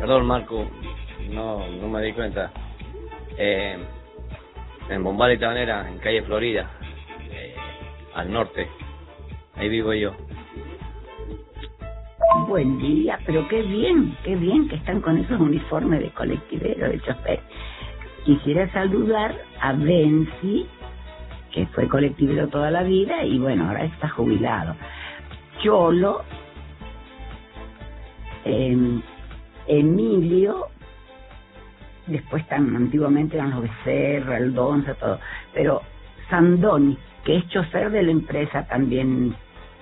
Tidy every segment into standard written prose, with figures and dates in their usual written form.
Perdón, Marco, no me di cuenta. En Bombal y Tabanera, en calle Florida, al norte. Ahí vivo yo. Buen día, pero qué bien que están con esos uniformes de colectivero, de chofer. Quisiera saludar a Benzi, que fue colectivero toda la vida y bueno, ahora está jubilado. Cholo, Emilio, después antiguamente eran los Becerra, el Donza, todo, pero Sandoni, que es chofer de la empresa también,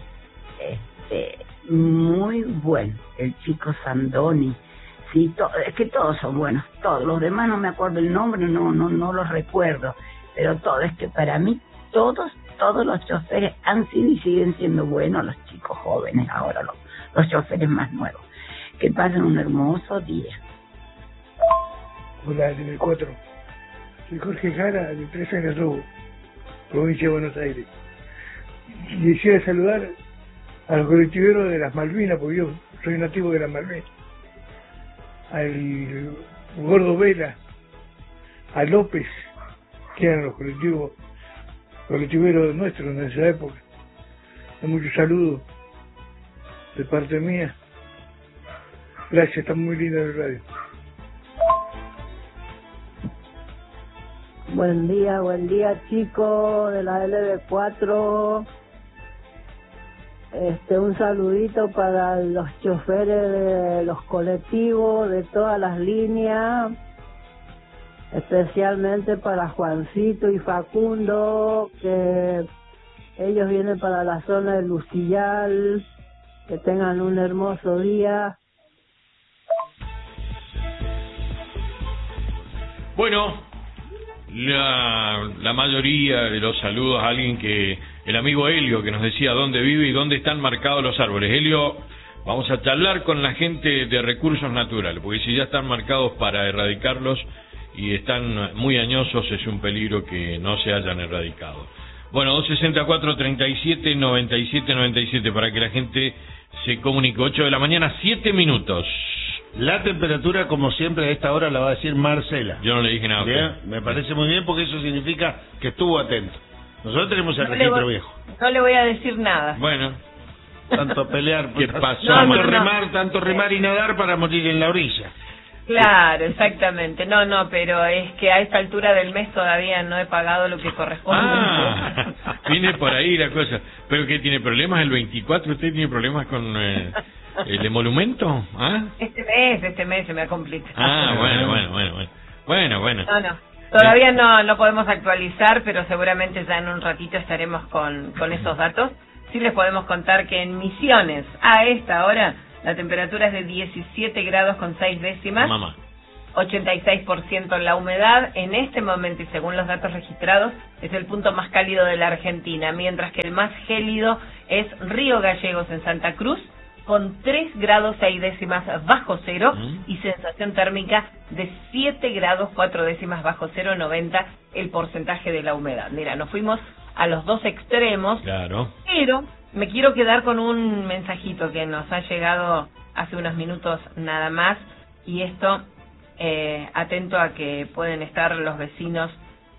muy bueno, el chico Sandoni, sí, es que todos son buenos, todos, los demás no me acuerdo el nombre, no los recuerdo, pero todo, es que para mí todos los choferes han sido y siguen siendo buenos, los chicos jóvenes ahora, los choferes más nuevos. Que pasen un hermoso día. Hola, nivel 4. Soy Jorge Jara, de empresa en el Robo, provincia de Buenos Aires. Y quisiera saludar a los colectiveros de las Malvinas, porque yo soy nativo de las Malvinas. Al Gordo Vela, a López, que eran los colectiveros nuestros en esa época. Muchos saludos de parte mía. Gracias, está muy linda la radio. Buen día chicos de la LB4. Un saludito para los choferes de los colectivos de todas las líneas, especialmente para Juancito y Facundo, que ellos vienen para la zona de Lucillal. Que tengan un hermoso día. Bueno, la mayoría de los saludos a alguien que, el amigo Helio, que nos decía dónde vive y dónde están marcados los árboles. Helio, vamos a charlar con la gente de Recursos Naturales, porque si ya están marcados para erradicarlos y están muy añosos, es un peligro que no se hayan erradicado. Bueno, 264-37-97-97, para que la gente se comunique. 8 de la mañana, 7 minutos. La temperatura, como siempre, a esta hora la va a decir Marcela. Yo no le dije nada. Bien, me parece muy bien, porque eso significa que estuvo atento. Nosotros tenemos el registro viejo. No le voy a decir nada. Bueno. Tanto pelear, ¿Qué pasó? Tanto remar y nadar para morir en la orilla. Claro, exactamente. No, pero es que a esta altura del mes todavía no he pagado lo que corresponde. Viene por ahí la cosa. ¿Pero qué tiene problemas el 24? ¿Usted tiene problemas con el emolumento? ¿Ah? Este mes se me ha complicado. Bueno. No. Todavía no podemos actualizar, pero seguramente ya en un ratito estaremos con esos datos. Sí les podemos contar que en Misiones, a esta hora, la temperatura es de 17 grados con 6 décimas. 86% la humedad. En este momento, y según los datos registrados, es el punto más cálido de la Argentina, mientras que el más gélido es Río Gallegos en Santa Cruz, con 3 grados 6 décimas bajo cero y sensación térmica de 7 grados 4 décimas bajo cero, 90 el porcentaje de la humedad. Mira, nos fuimos a los dos extremos, claro. Pero me quiero quedar con un mensajito que nos ha llegado hace unos minutos nada más, y esto, atento a que pueden estar los vecinos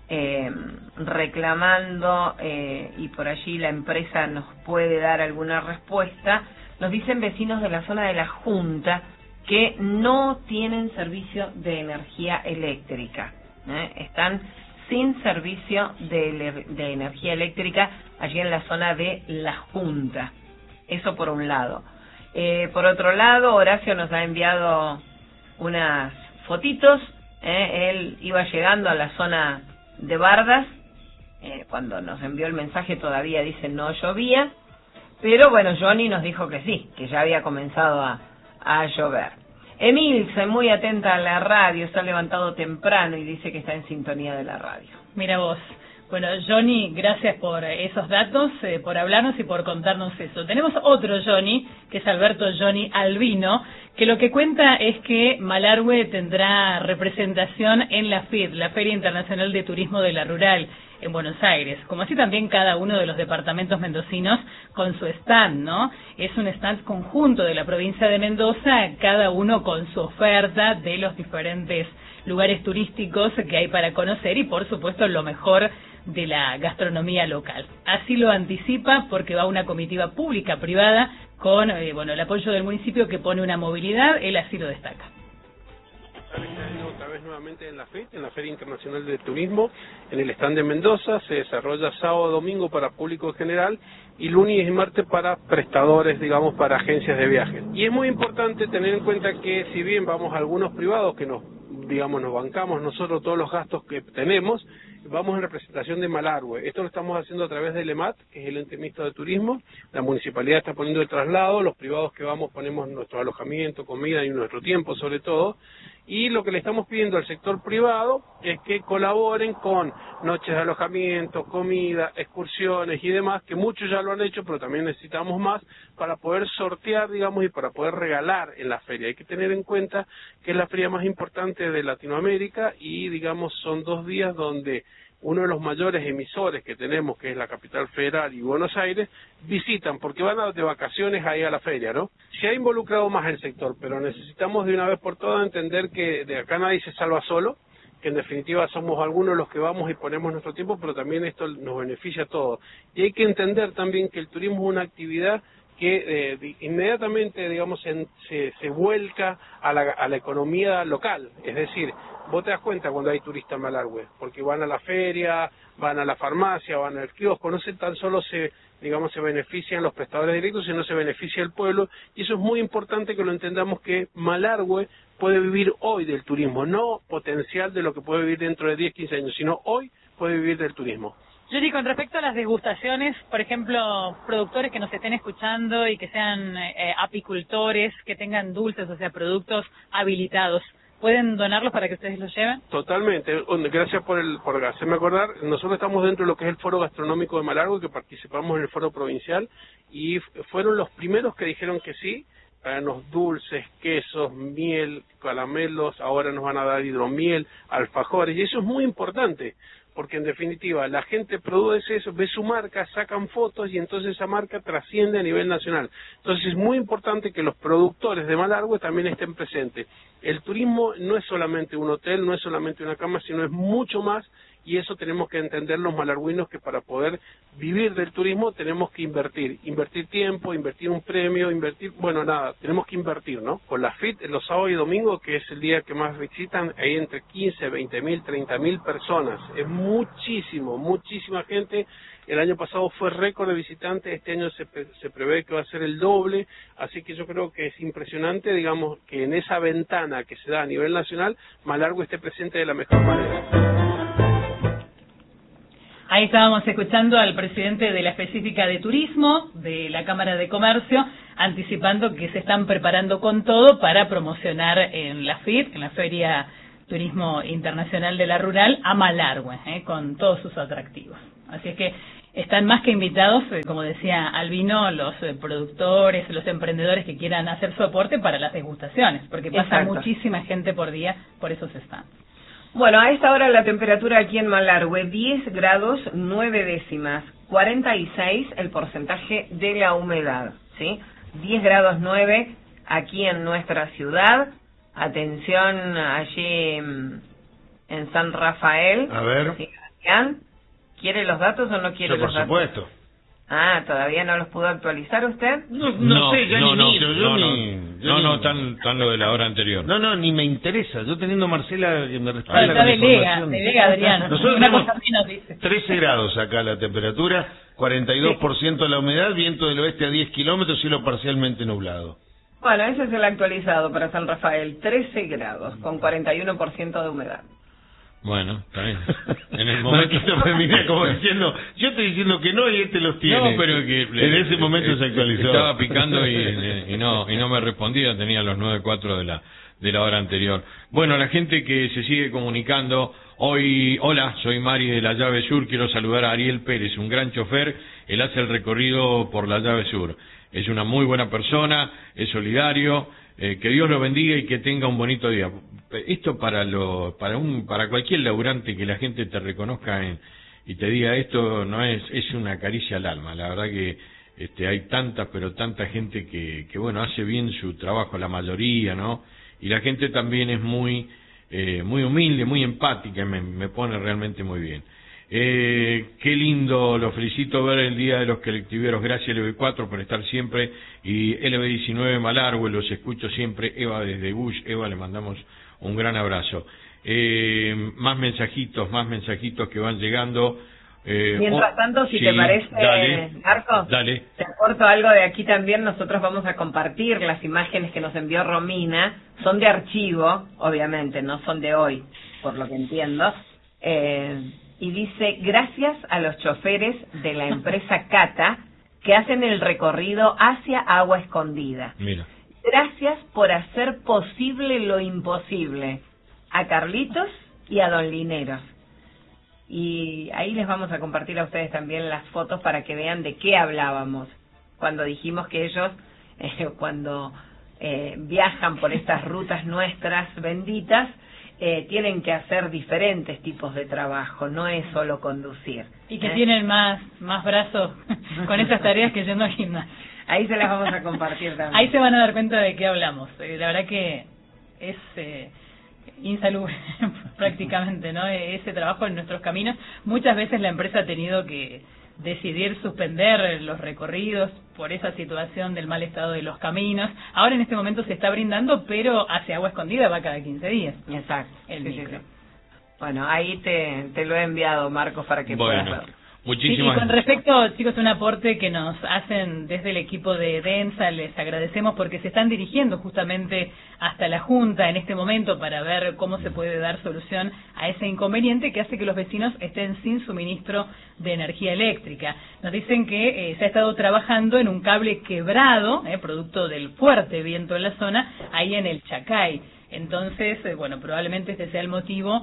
reclamando, y por allí la empresa nos puede dar alguna respuesta. Nos dicen vecinos de la zona de la Junta que no tienen servicio de energía eléctrica. Están sin servicio de energía eléctrica allí en la zona de la Junta. Eso por un lado. Por otro lado, Horacio nos ha enviado unas fotitos. Él iba llegando a la zona de Bardas. Cuando nos envió el mensaje todavía dice no llovía. Pero bueno, Johnny nos dijo que sí, que ya había comenzado a llover. Emilce, muy atenta a la radio, está levantado temprano y dice que está en sintonía de la radio. Mira vos. Bueno, Johnny, gracias por esos datos, por hablarnos y por contarnos eso. Tenemos otro Johnny, que es Alberto Johnny Albino, que lo que cuenta es que Malargüe tendrá representación en la FIT, la Feria Internacional de Turismo de la Rural, en Buenos Aires, como así también cada uno de los departamentos mendocinos con su stand, ¿no? Es un stand conjunto de la provincia de Mendoza, cada uno con su oferta de los diferentes lugares turísticos que hay para conocer y, por supuesto, lo mejor de la gastronomía local. Así lo anticipa porque va una comitiva pública-privada con el apoyo del municipio que pone una movilidad, él así lo destaca. Otra vez nuevamente en la FIT, en la Feria Internacional de Turismo, en el stand de Mendoza. Se desarrolla sábado, domingo para público en general y lunes y martes para prestadores, digamos, para agencias de viajes. Y es muy importante tener en cuenta que si bien vamos a algunos privados que nos bancamos nosotros todos los gastos que tenemos, vamos en representación de Malargüe. Esto lo estamos haciendo a través del EMAT, que es el ente mixto de turismo. La municipalidad está poniendo el traslado, los privados que vamos ponemos nuestro alojamiento, comida y nuestro tiempo sobre todo. Y lo que le estamos pidiendo al sector privado es que colaboren con noches de alojamiento, comida, excursiones y demás, que muchos ya lo han hecho, pero también necesitamos más para poder sortear, digamos, y para poder regalar en la feria. Hay que tener en cuenta que es la feria más importante de Latinoamérica y, digamos, son 2 días donde uno de los mayores emisores que tenemos, que es la capital federal y Buenos Aires, visitan, porque van de vacaciones ahí a la feria, ¿no? Se ha involucrado más el sector, pero necesitamos de una vez por todas entender que de acá nadie se salva solo, que en definitiva somos algunos los que vamos y ponemos nuestro tiempo, pero también esto nos beneficia a todos. Y hay que entender también que el turismo es una actividad que inmediatamente, digamos, se vuelca a la economía local. Es decir, vos te das cuenta cuando hay turistas en Malargüe, porque van a la feria, van a la farmacia, van al kiosco, no se tan solo se benefician los prestadores directos, sino se beneficia el pueblo, y eso es muy importante que lo entendamos, que Malargüe puede vivir hoy del turismo, no potencial de lo que puede vivir dentro de 10, 15 años, sino hoy puede vivir del turismo. Yuri, con respecto a las degustaciones, por ejemplo, productores que nos estén escuchando y que sean apicultores, que tengan dulces, o sea, productos habilitados, ¿pueden donarlos para que ustedes los lleven? Totalmente, gracias por hacerme acordar. Nosotros estamos dentro de lo que es el Foro Gastronómico de Malargüe, que participamos en el Foro Provincial, y fueron los primeros que dijeron que sí. Los dulces, quesos, miel, caramelos, ahora nos van a dar hidromiel, alfajores, y eso es muy importante, porque en definitiva la gente produce eso, ve su marca, sacan fotos y entonces esa marca trasciende a nivel nacional. Entonces es muy importante que los productores de Malargüe también estén presentes. El turismo no es solamente un hotel, no es solamente una cama, sino es mucho más, y eso tenemos que entender los malargüinos, que para poder vivir del turismo tenemos que invertir tiempo, invertir un premio, tenemos que invertir, ¿no? Con la FIT, los sábados y domingos, que es el día que más visitan, hay entre 15, 20.000, 30.000 personas, es muchísima gente. El año pasado fue récord de visitantes, este año se prevé que va a ser el doble, así que yo creo que es impresionante, digamos, que en esa ventana que se da a nivel nacional, Malargüe esté presente de la mejor manera. Ahí estábamos escuchando al presidente de la específica de turismo de la Cámara de Comercio, anticipando que se están preparando con todo para promocionar en la FIT, en la Feria Turismo Internacional de la Rural, a Malargüe, con todos sus atractivos. Así es que están más que invitados, como decía Albino, los productores, los emprendedores que quieran hacer su aporte para las degustaciones, porque pasa muchísima gente por día por esos stands. Bueno, a esta hora la temperatura aquí en Malargüe, 10 grados 9 décimas, 46 el porcentaje de la humedad, ¿sí? 10 grados 9 aquí en nuestra ciudad. Atención allí en San Rafael. A ver. ¿Sí, Adrián? ¿Quiere los datos o no quiere los datos? Por supuesto. Ah, ¿todavía no los pudo actualizar usted? No sé, ya ni miro. No, tan lo de la hora anterior. No, ni me interesa. Yo teniendo a Marcela que me respalda con la información. Delega, Adrián. Nosotros Una tenemos cosa menos, dice. 13 grados acá la temperatura, 42% la humedad, viento del oeste a 10 kilómetros, cielo parcialmente nublado. Bueno, ese es el actualizado para San Rafael, 13 grados, con 41% de humedad. Bueno, está bien. En el momento Marquito me mira como diciendo, yo estoy diciendo que no y este los tiene. No, pero que en ese momento se actualizó. Estaba picando y no me respondía, tenía los 9:04 de la hora anterior. Bueno, la gente que se sigue comunicando hoy, hola, soy Mari de la Llave Sur, quiero saludar a Ariel Pérez, un gran chofer, él hace el recorrido por la Llave Sur. Es una muy buena persona, es solidario, que Dios lo bendiga y que tenga un bonito día. Esto para cualquier laburante, que la gente te reconozca y te diga esto no es una caricia al alma. La verdad que hay tanta gente que bueno, hace bien su trabajo, la mayoría, ¿no? Y la gente también es muy humilde, muy empática, me pone realmente muy bien. Qué lindo, lo felicito ver el Día de los Colectiveros. Gracias LB4 por estar siempre, y LB19 Malargüe, los escucho siempre. Eva desde Bush, Eva, le mandamos un gran abrazo. Más mensajitos que van llegando. Mientras tanto, si te parece, Marco, dale. Te aporto algo de aquí también. Nosotros vamos a compartir las imágenes que nos envió Romina. Son de archivo, obviamente, no son de hoy, por lo que entiendo. Y dice: gracias a los choferes de la empresa Cata que hacen el recorrido hacia Agua Escondida. Mira. Gracias por hacer posible lo imposible. A Carlitos y a Don Lineros. Y ahí les vamos a compartir a ustedes también las fotos para que vean de qué hablábamos cuando dijimos que ellos, cuando viajan por estas rutas nuestras benditas, tienen que hacer diferentes tipos de trabajo, no es solo conducir. Y que tienen más brazos con esas tareas que yendo al gimnasio. Ahí se las vamos a compartir también. Ahí se van a dar cuenta de qué hablamos. La verdad que es insalubre prácticamente, ¿no? Ese trabajo en nuestros caminos. Muchas veces la empresa ha tenido que decidir suspender los recorridos por esa situación del mal estado de los caminos. Ahora en este momento se está brindando, pero hacia Agua Escondida va cada 15 días. Exacto. El micro. Sí. Bueno, ahí te lo he enviado, Marcos, para que puedas verlo. Muchísimas y con respecto, chicos, un aporte que nos hacen desde el equipo de DEMSA, les agradecemos porque se están dirigiendo justamente hasta la Junta en este momento para ver cómo se puede dar solución a ese inconveniente que hace que los vecinos estén sin suministro de energía eléctrica. Nos dicen que se ha estado trabajando en un cable quebrado, producto del fuerte viento en la zona, ahí en el Chacay. Entonces, bueno, probablemente este sea el motivo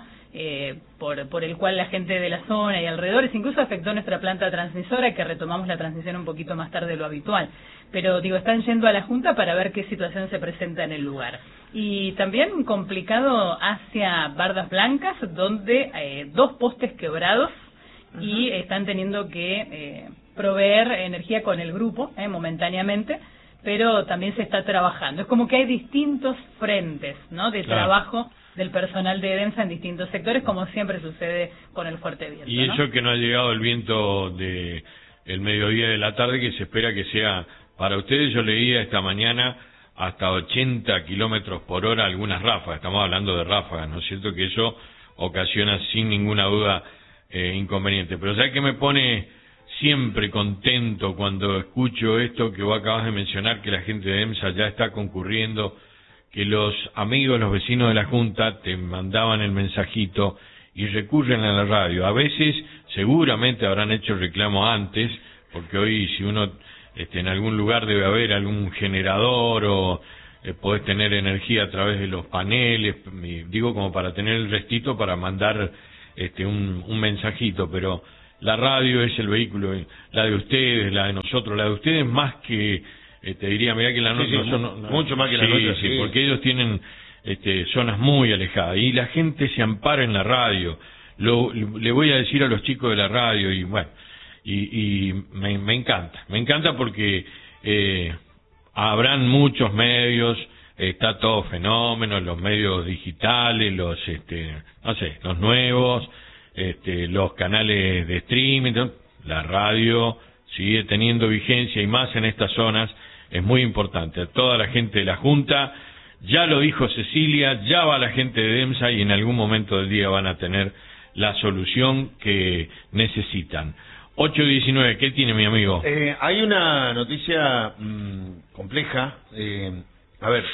por el cual la gente de la zona y alrededores, incluso afectó nuestra planta transmisora, que retomamos la transmisión un poquito más tarde de lo habitual. Pero digo, están yendo a la Junta para ver qué situación se presenta en el lugar. Y también complicado hacia Bardas Blancas, donde 2 postes quebrados y están teniendo que proveer energía con el grupo momentáneamente, pero también se está trabajando. Es como que hay distintos frentes, ¿no?, de trabajo del personal de DEMSA en distintos sectores, como siempre sucede con el fuerte viento. Y eso, ¿no?, que no ha llegado el viento de el mediodía de la tarde, que se espera que sea para ustedes. Yo leía esta mañana hasta 80 kilómetros por hora algunas ráfagas. Estamos hablando de ráfagas, ¿no es cierto?, que eso ocasiona sin ninguna duda inconveniente. Pero ¿sabes qué me pone siempre contento cuando escucho esto que vos acabas de mencionar, que la gente de DEMSA ya está concurriendo, que los amigos, los vecinos de la Junta te mandaban el mensajito y recurren a la radio? A veces seguramente habrán hecho el reclamo antes, porque hoy si uno en algún lugar debe haber algún generador o podés tener energía a través de los paneles, digo, como para tener el restito para mandar un mensajito, pero la radio es el vehículo, la de ustedes, la de nosotros, la de ustedes más que, te diría, mirá que la nuestra, mucho más que la nuestra, sí, porque ellos tienen zonas muy alejadas y la gente se ampara en la radio. Le voy a decir a los chicos de la radio, y bueno, y me encanta porque habrán muchos medios, está todo fenómeno, los medios digitales, los no sé, los nuevos, los canales de streaming, la radio sigue teniendo vigencia, y más en estas zonas es muy importante. A toda la gente de la Junta, ya lo dijo Cecilia, ya va la gente de DEMSA y en algún momento del día van a tener la solución que necesitan. 8:19, ¿qué tiene mi amigo? Hay una noticia compleja, a ver,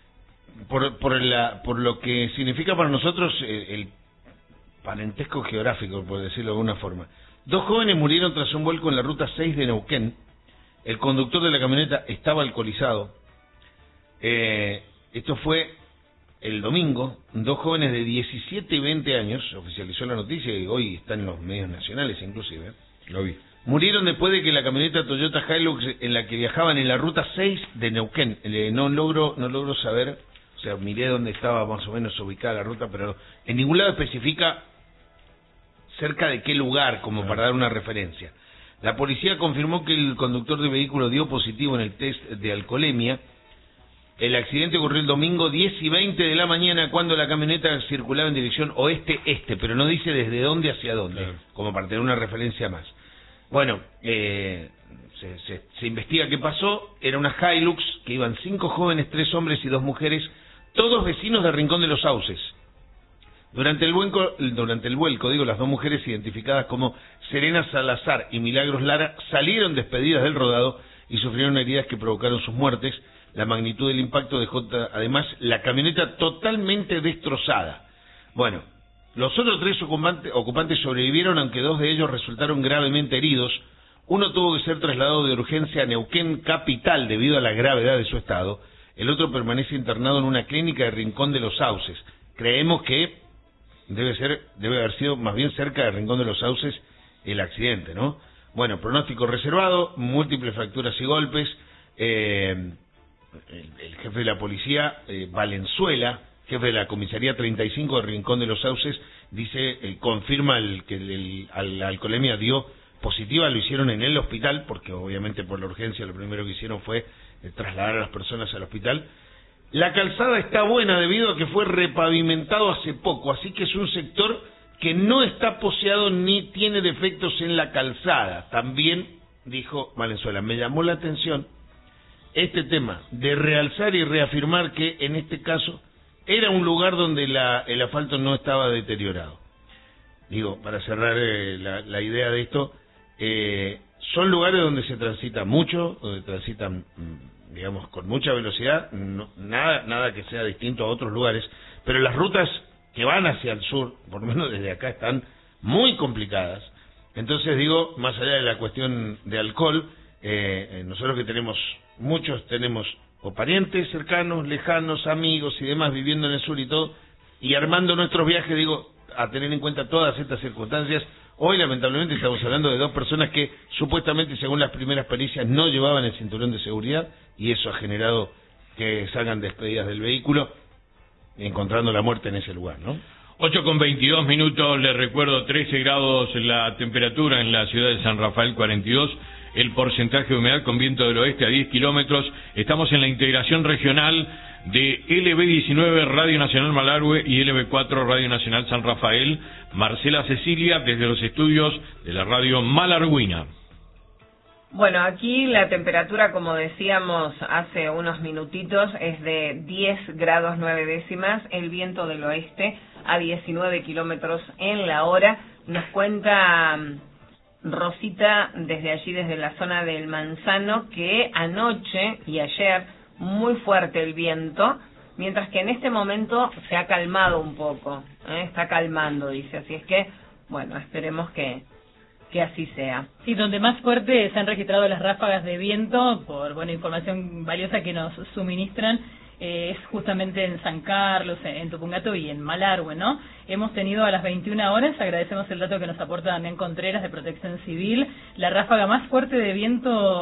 por lo que significa para nosotros el parentesco geográfico, por decirlo de alguna forma. 2 jóvenes murieron tras un vuelco en la ruta 6 de Neuquén. El conductor de la camioneta estaba alcoholizado. Esto fue el domingo. 2 jóvenes de 17 y 20 años, oficializó la noticia y hoy está en los medios nacionales inclusive. Lo vi. Murieron después de que la camioneta Toyota Hilux en la que viajaban en la ruta 6 de Neuquén, no logro saber, o sea, miré dónde estaba más o menos ubicada la ruta, pero en ningún lado especifica cerca de qué lugar, como para dar una referencia. La policía confirmó que el conductor del vehículo dio positivo en el test de alcoholemia. El accidente ocurrió el domingo 10:20 de la mañana cuando la camioneta circulaba en dirección oeste-este, pero no dice desde dónde hacia dónde, como para tener una referencia más. Bueno, se investiga qué pasó. Era una Hilux que iban 5 jóvenes, 3 hombres y 2 mujeres, todos vecinos de Rincón de los Sauces. Durante el vuelco, las 2 mujeres identificadas como Serena Salazar y Milagros Lara salieron despedidas del rodado y sufrieron heridas que provocaron sus muertes. La magnitud del impacto dejó además la camioneta totalmente destrozada. Bueno, los otros 3 ocupantes sobrevivieron, aunque 2 de ellos resultaron gravemente heridos. Uno tuvo que ser trasladado de urgencia a Neuquén capital debido a la gravedad de su estado. El otro permanece internado en una clínica de Rincón de los Sauces. Creemos que debe haber sido más bien cerca de Rincón de los Sauces el accidente, ¿no? Bueno, pronóstico reservado, múltiples fracturas y golpes. El jefe de la policía, Valenzuela, jefe de la comisaría 35 de Rincón de los Sauces, dice, confirma que la alcoholemia dio positiva. Lo hicieron en el hospital, porque obviamente por la urgencia lo primero que hicieron fue trasladar a las personas al hospital. La calzada está buena debido a que fue repavimentado hace poco, así que es un sector que no está poseado ni tiene defectos en la calzada. También dijo Valenzuela, me llamó la atención este tema de realzar y reafirmar que en este caso era un lugar donde el asfalto no estaba deteriorado. Digo, para cerrar la idea de esto, son lugares donde se transita mucho, donde transitan, digamos, con mucha velocidad, nada que sea distinto a otros lugares, pero las rutas que van hacia el sur, por lo menos desde acá, están muy complicadas. Entonces digo, más allá de la cuestión de alcohol, nosotros que muchos tenemos o parientes cercanos, lejanos, amigos y demás viviendo en el sur y todo, y armando nuestros viajes, digo, a tener en cuenta todas estas circunstancias. Hoy lamentablemente estamos hablando de 2 personas que supuestamente, según las primeras pericias, no llevaban el cinturón de seguridad, y eso ha generado que salgan despedidas del vehículo, encontrando la muerte en ese lugar, ¿no? 8:22, les recuerdo, 13 grados la temperatura en la ciudad de San Rafael, 42 el porcentaje de humedad, con viento del oeste a 10 kilómetros. Estamos en la integración regional de LB19 Radio Nacional Malargüe y LB4 Radio Nacional San Rafael. Marcela Cecilia, desde los estudios de la radio malargüina. Bueno, aquí la temperatura, como decíamos hace unos minutitos, es de 10 grados 9 décimas, el viento del oeste a 19 kilómetros en la hora. Nos cuenta Rosita desde allí, desde la zona del Manzano, que anoche y ayer muy fuerte el viento, mientras que en este momento se ha calmado un poco, está calmando, dice, así es que, bueno, esperemos que así sea. Sí, donde más fuerte se han registrado las ráfagas de viento, por información valiosa que nos suministran, es justamente en San Carlos, en Tupungato y en Malargüe, ¿no? Hemos tenido a las 21 horas, agradecemos el dato que nos aporta Damián Contreras de Protección Civil, la ráfaga más fuerte de viento